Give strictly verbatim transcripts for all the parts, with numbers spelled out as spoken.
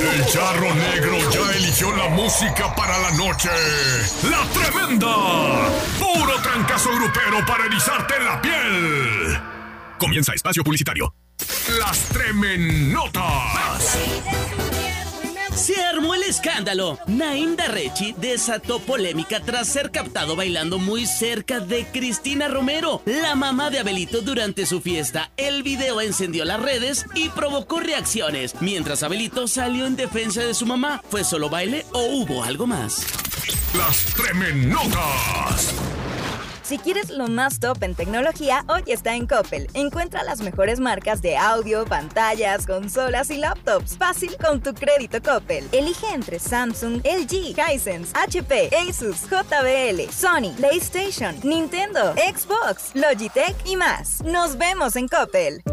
El charro negro ya eligió la música para la noche. ¡La Tremenda! Puro trancazo grupero para erizarte la piel. Comienza espacio publicitario. Las Tremenotas. Se armó el escándalo. Naim Darrechi desató polémica tras ser captado bailando muy cerca de Cristina Romero, la mamá de Abelito, durante su fiesta. El video encendió las redes y provocó reacciones, mientras Abelito salió en defensa de su mamá. ¿Fue solo baile o hubo algo más? Las Tremenotas. Si quieres lo más top en tecnología, hoy está en Coppel. Encuentra las mejores marcas de audio, pantallas, consolas y laptops. Fácil con tu crédito Coppel. Elige entre Samsung, L G, Hisense, H P, Asus, J B L, Sony, PlayStation, Nintendo, Xbox, Logitech y más. Nos vemos en Coppel.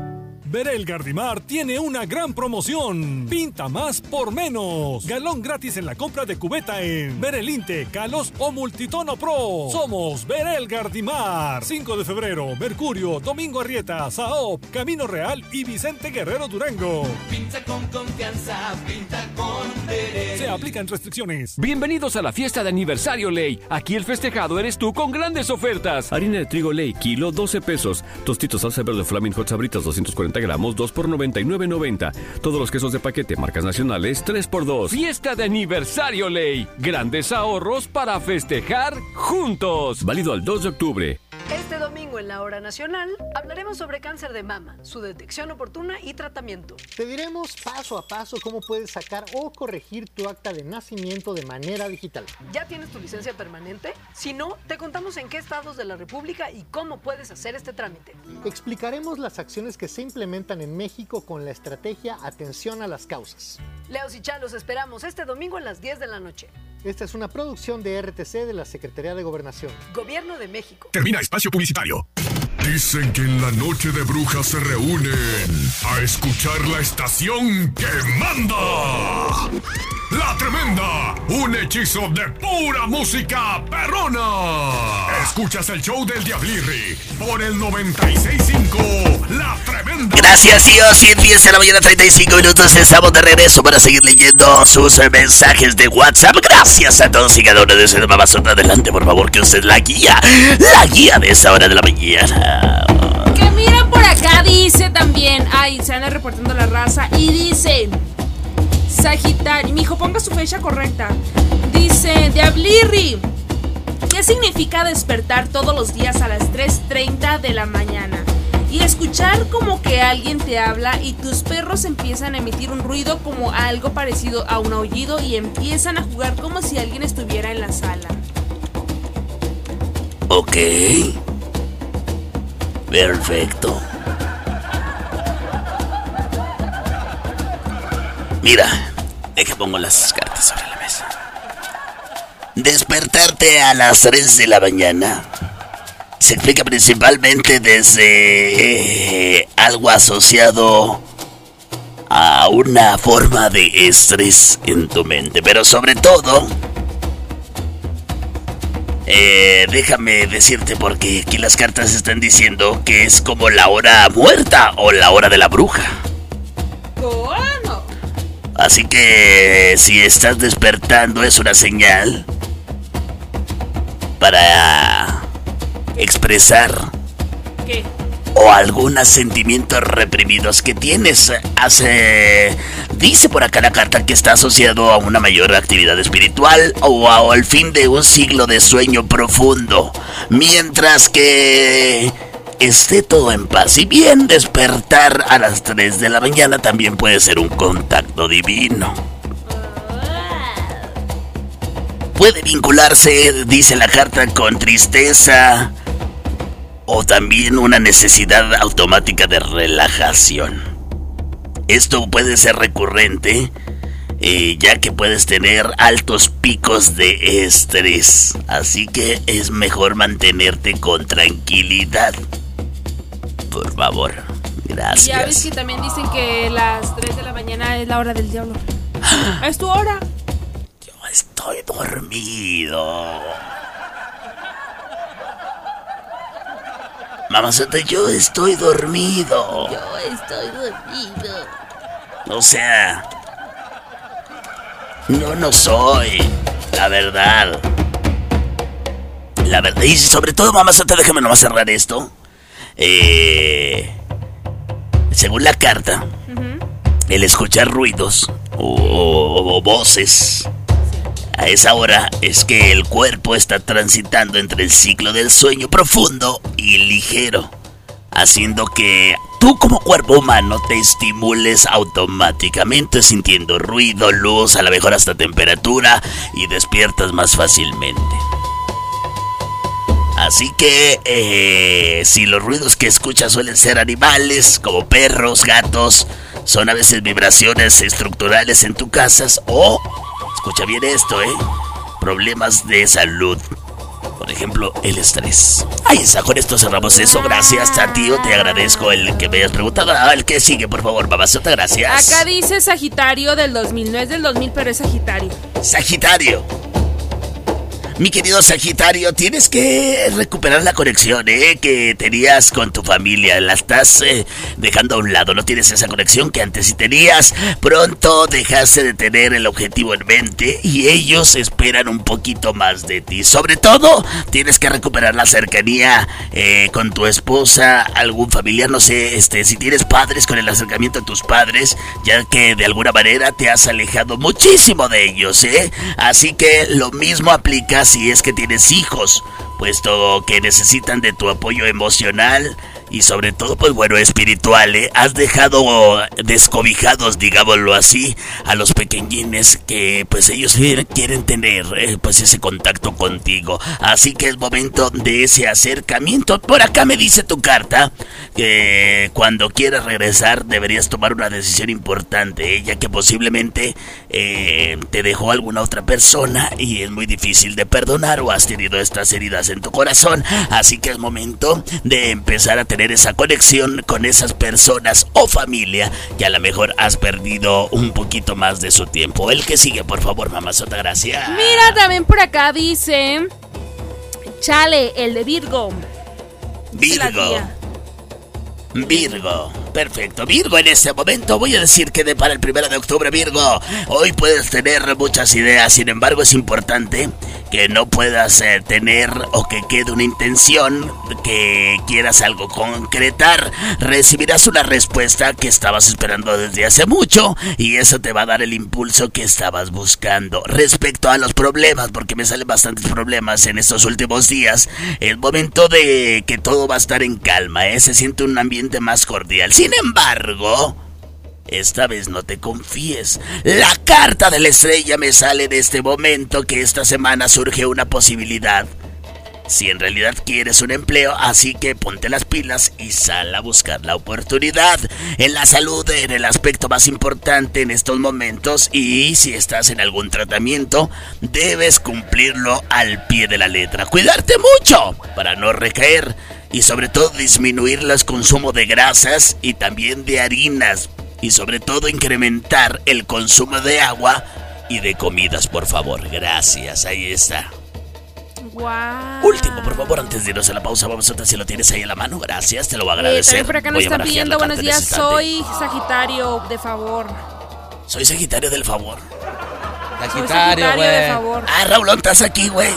Verel Gardimar tiene una gran promoción. Pinta más por menos. Galón gratis en la compra de cubeta en Verelinte, Calos o Multitono Pro. Somos Verel Gardimar. cinco de febrero, Mercurio, Domingo Arrieta, Saop, Camino Real y Vicente Guerrero Durango. Pinta con confianza, pinta con Verel. Se aplican restricciones. Bienvenidos a la fiesta de aniversario Ley. Aquí el festejado eres tú con grandes ofertas. Harina de trigo Ley, kilo doce pesos. Tostitos salsa verde Flaming Hot Sabritas doscientos cuarenta gramos, dos por noventa y nueve noventa. Todos los quesos de paquete marcas nacionales, tres por dos. Fiesta de aniversario Ley. Grandes ahorros para festejar juntos. Válido al dos de octubre. Este domingo en la Hora Nacional hablaremos sobre cáncer de mama, su detección oportuna y tratamiento. Te diremos paso a paso cómo puedes sacar o corregir tu acta de nacimiento de manera digital. ¿Ya tienes tu licencia permanente? Si no, te contamos en qué estados de la República y cómo puedes hacer este trámite. Explicaremos las acciones que se implementan en México con la estrategia Atención a las Causas. Leos y Chá, los esperamos este domingo a las diez de la noche. Esta es una producción de R T C de la Secretaría de Gobernación. Gobierno de México. Termina espacio publicitario. Dicen que en la noche de brujas se reúnen a escuchar la estación que manda. La Tremenda, un hechizo de pura música perrona. Escuchas el show del Diablirri por el noventa y seis punto cinco. La Tremenda. Gracias Dios, y en diez de la mañana treinta y cinco minutos estamos de regreso para seguir leyendo sus mensajes de WhatsApp. Gracias a todos y cada uno de ustedes, mamazota. Adelante, por favor, que usted es la guía, la guía de esta hora de la mañana. Que mira por acá, dice también. Ay, se anda reportando la raza. Y dice Sagitario, mijo, ponga su fecha correcta. Dice Diablirri, ¿qué significa despertar todos los días a las tres treinta de la mañana y escuchar como que alguien te habla y tus perros empiezan a emitir un ruido como algo parecido a un aullido y empiezan a jugar como si alguien estuviera en la sala? Ok. Perfecto. Mira, deja pongo las cartas sobre la mesa. Despertarte a las tres de la mañana se explica principalmente desde eh, algo asociado a una forma de estrés en tu mente, pero sobre todo, eh, déjame decirte porque aquí las cartas están diciendo que es como la hora muerta o la hora de la bruja. ¿Cómo? Así que si estás despertando es una señal para expresar ¿qué? O algunos sentimientos reprimidos que tienes. Hace, dice por acá la carta que está asociado a una mayor actividad espiritual o a, o al fin de un siglo de sueño profundo. Mientras que esté todo en paz y bien, despertar a las tres de la mañana también puede ser un contacto divino. Puede vincularse, dice la carta, con tristeza o también una necesidad automática de relajación. Esto puede ser recurrente, eh, ya que puedes tener altos picos de estrés. Así que es mejor mantenerte con tranquilidad. Por favor, gracias. Ya ves que también dicen que las tres de la mañana es la hora del diablo. ¿Es tu hora? Estoy dormido. Mamacita, yo estoy dormido. Yo estoy dormido. O sea, No, no soy. La verdad. La verdad. Y sobre todo, mamazota, déjame nomás cerrar esto. Eh, según la carta, uh-huh. el escuchar ruidos o, o, o voces a esa hora es que el cuerpo está transitando entre el ciclo del sueño profundo y ligero, haciendo que tú como cuerpo humano te estimules automáticamente sintiendo ruido, luz, a lo mejor hasta temperatura y despiertas más fácilmente. Así que eh, si los ruidos que escuchas suelen ser animales como perros, gatos, son a veces vibraciones estructurales en tu casa o, escucha bien esto, eh, problemas de salud. Por ejemplo, el estrés. Ahí está, con esto cerramos eso. Gracias, Tatío, te agradezco el que me hayas preguntado. Ah, el que sigue, por favor, mamazota, gracias. Acá dice Sagitario del dos mil, no es del dos mil, pero es Sagitario. Sagitario. Mi querido Sagitario, tienes que recuperar la conexión, ¿eh? Que tenías con tu familia. La estás eh, dejando a un lado. No tienes esa conexión que antes sí tenías. Pronto dejaste de tener el objetivo en mente y ellos esperan un poquito más de ti. Sobre todo, tienes que recuperar la cercanía eh, con tu esposa, algún familiar. No sé, este, si tienes padres, con el acercamiento a tus padres, ya que de alguna manera te has alejado muchísimo de ellos, ¿eh? Así que lo mismo aplica si es que tienes hijos, puesto que necesitan de tu apoyo emocional y sobre todo, pues bueno, espiritual, ¿eh? Has dejado descobijados, digámoslo así, a los pequeñines que pues ellos quieren tener eh, pues ese contacto contigo. Así que es momento de ese acercamiento. Por acá me dice tu carta que cuando quieras regresar deberías tomar una decisión importante, ¿eh? Ya que posiblemente eh, te dejó alguna otra persona y es muy difícil de perdonar o has tenido estas heridas en tu corazón. Así que es momento de empezar a tener esa conexión con esas personas o familia que a lo mejor has perdido un poquito más de su tiempo. El que sigue, por favor, mamazota, gracias. Mira, también por acá dice Chale, el de Virgo. Virgo. Virgo, perfecto. Virgo, en este momento voy a decir que de para el primero de octubre, Virgo, hoy puedes tener muchas ideas. Sin embargo, es importante que no puedas eh, tener o que quede una intención, que quieras algo concretar. Recibirás una respuesta que estabas esperando desde hace mucho y eso te va a dar el impulso que estabas buscando. Respecto a los problemas, porque me salen bastantes problemas en estos últimos días, el momento de que todo va a estar en calma, ¿eh? Se siente un ambiente más cordial. Sin embargo, esta vez no te confíes. La carta de la estrella me sale en este momento que esta semana surge una posibilidad. Si en realidad quieres un empleo, así que ponte las pilas y sal a buscar la oportunidad. En la salud, en el aspecto más importante en estos momentos, y si estás en algún tratamiento, debes cumplirlo al pie de la letra. Cuidarte mucho para no recaer y sobre todo disminuir el consumo de grasas y también de harinas. Y sobre todo incrementar el consumo de agua y de comidas, por favor. Gracias, ahí está. Wow. Último, por favor, antes de irnos a la pausa, vamos a ver si lo tienes ahí a la mano. Gracias, te lo voy a agradecer. Eh, por acá nos están pidiendo buenos días. Soy Sagitario, de favor. Soy Sagitario del favor. Sagitario, güey. de favor. Ah, Raulón, estás aquí, güey.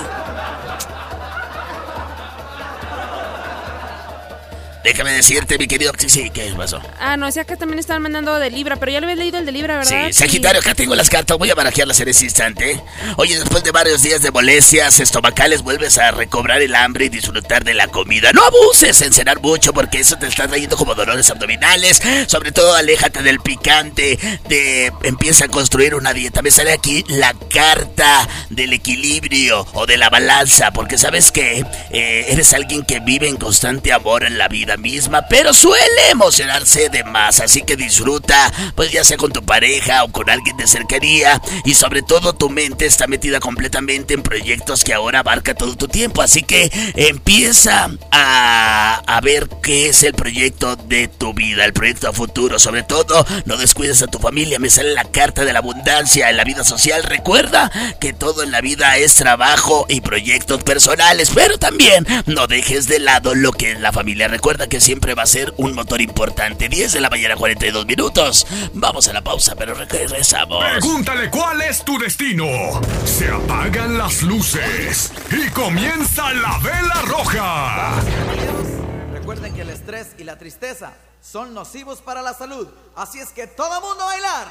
Déjame decirte, mi querido... Sí, sí, ¿qué pasó? Ah, no, es que acá también estaban mandando de Libra, pero ya lo habías leído el de Libra, ¿verdad? Sí, Sagitario, acá tengo las cartas, voy a barajearlas en ese instante. Oye, después de varios días de molestias estomacales, vuelves a recobrar el hambre y disfrutar de la comida. No abuses en cenar mucho, porque eso te está trayendo como dolores abdominales. Sobre todo, aléjate del picante, de... empieza a construir una dieta. Me sale aquí la carta del equilibrio o de la balanza, porque ¿sabes qué? Eh, eres alguien que vive en constante amor en la vida misma, pero suele emocionarse de más, así que disfruta, pues ya sea con tu pareja o con alguien de cercanía, y sobre todo tu mente está metida completamente en proyectos que ahora abarca todo tu tiempo, así que empieza a, a ver qué es el proyecto de tu vida, el proyecto a futuro. Sobre todo, no descuides a tu familia. Me sale la carta de la abundancia en la vida social. Recuerda que todo en la vida es trabajo y proyectos personales, pero también no dejes de lado lo que es la familia. Recuerda recuerda que siempre va a ser un motor importante. diez de la mañana, cuarenta y dos minutos. Vamos a la pausa, pero regresamos. Pregúntale cuál es tu destino. Se apagan las luces y comienza la vela roja. Recuerden que el estrés y la tristeza son nocivos para la salud. Así es que todo mundo a bailar.